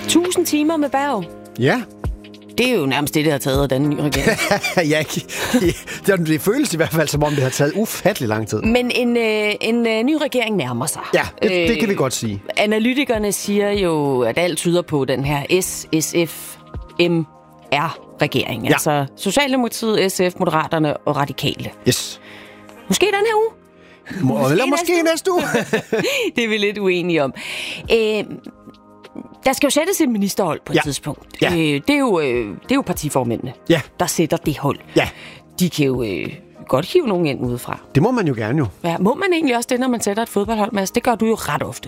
1000 timer med Berg. Ja. Det er jo nærmest det har taget af den nye regering. ja, det føles i hvert fald, som om det har taget ufattelig lang tid. Men en ny regering nærmer sig. Ja, det kan vi godt sige. Analytikerne siger jo, at alt tyder på den her SSF-MR-regering. Ja. Altså Socialdemokratiet, SF, Moderaterne og Radikale. Yes. Måske den her uge. Eller måske næste uge. Det er vi lidt uenige om. Der skal jo sættes et ministerhold på et tidspunkt. Ja. Det er jo partiformændene, der sætter det hold. Ja. De kan jo godt hive nogen ind udefra. Det må man jo gerne jo. Ja, må man egentlig også det, når man sætter et fodboldhold, Mads? Det gør du jo ret ofte.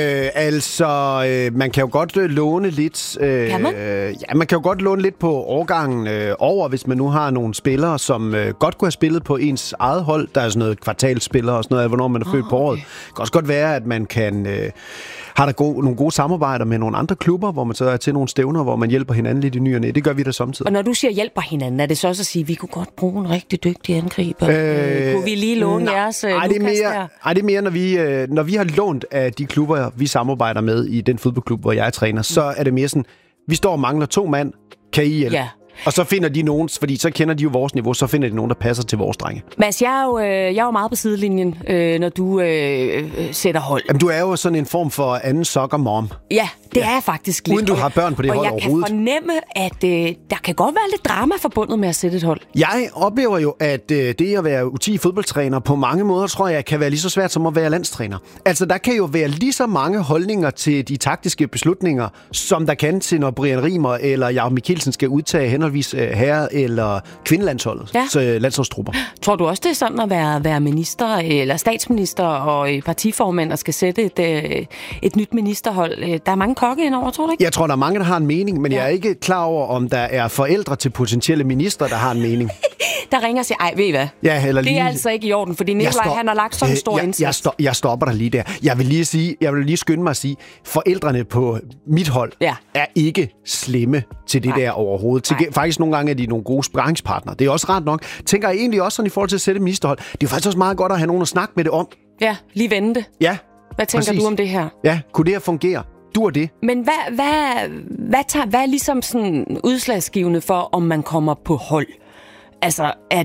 Man kan jo godt låne lidt... Kan man? Ja, man kan jo godt låne lidt på årgangen over, hvis man nu har nogle spillere, som godt kunne have spillet på ens eget hold. Der er sådan noget kvartalspillere og sådan noget, hvornår man er født på året. Det kan også godt være, at man kan... Har der nogle gode samarbejder med nogle andre klubber, hvor man så er til nogle stævner, hvor man hjælper hinanden lidt i ny og næ. Det gør vi da samtidig. Og når du siger hjælper hinanden, er det så også at sige, at vi kunne godt bruge en rigtig dygtig angriber? Kunne vi lige låne jeres Lukas der? Nej, det er mere, når vi har lånt af de klubber, vi samarbejder med i den fodboldklub, hvor jeg er træner, så er det mere sådan, vi står og mangler 2 mand, kan I hjælpe? Ja. Og så finder de nogen, fordi så kender de jo vores niveau, så finder de nogen, der passer til vores drenge. Mads, jeg er jo meget på sidelinjen, når du sætter hold. Jamen, du er jo sådan en form for anden soccer mom. Ja, det er jeg faktisk lidt. Uden du har børn på det hold overhovedet. Og jeg kan fornemme, at der kan godt være lidt drama forbundet med at sætte et hold. Jeg oplever jo, at det at være U10-fodboldtræner på mange måder, tror jeg, kan være lige så svært som at være landstræner. Altså, der kan jo være lige så mange holdninger til de taktiske beslutninger, som der kan til, når Brian Rimer eller Jakob Mikkelsen skal udtage henholdsvis herre- eller kvindelandsholdet, landsholdstrupper. Tror du også, det er sådan at være minister eller statsminister og partiformand og skal sætte et nyt ministerhold? Der er mange kokke indover, tror du ikke? Jeg tror, der er mange, der har en mening, men jeg er ikke klar over, om der er forældre til potentielle ministre, der har en mening. Der ringer og siger, ej, ved I hvad? Ja, eller det er altså ikke i orden, fordi Nikolaj, han har lagt sådan en stor indsats. Jeg stopper dig lige der. Jeg vil lige skynde mig at sige, forældrene på mit hold er ikke slemme til det der overhovedet. Faktisk nogle gange er de nogle gode sparringspartnere. Det er også ret nok. Tænker jeg egentlig også sådan i forhold til at sætte ministerhold. Det er jo faktisk også meget godt at have nogen at snakke med det om. Ja, lige vende det. Ja. Hvad tænker du om det her? Ja, kunne det her fungere? Dur det? Men hvad er ligesom sådan udslagsgivende for, om man kommer på hold? Altså, er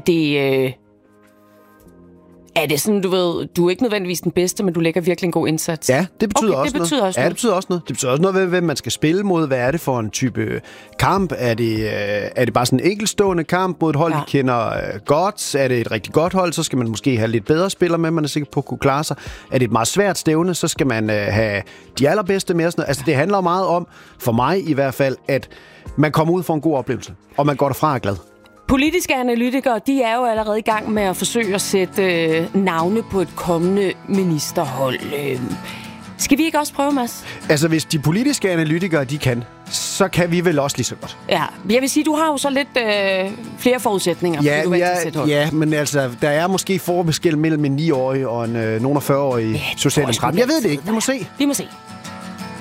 det sådan, du ved, du er ikke nødvendigvis den bedste, men du lægger virkelig en god indsats? Ja, det betyder også noget. Ja, det betyder også noget. Det betyder også noget, hvem man skal spille mod. Hvad er det for en type kamp? Er det bare sådan en enkeltstående kamp mod et hold, de kender godt? Er det et rigtig godt hold, så skal man måske have lidt bedre spillere med, man er sikker på at kunne klare sig. Er det et meget svært stævne, så skal man have de allerbedste med. Altså, det handler meget om, for mig i hvert fald, at man kommer ud for en god oplevelse, og man går derfra og er glad. Politiske analytikere, de er jo allerede i gang med at forsøge at sætte navne på et kommende ministerhold. Skal vi ikke også prøve, Mads? Altså, hvis de politiske analytikere, de kan, så kan vi vel også lige så godt. Ja, jeg vil sige, du har jo så lidt flere forudsætninger. Ja, men altså, der er måske forskel mellem en 9-årig og en nogen af 40-årig socialdemokrat. Jeg ved det ikke. Vi må se.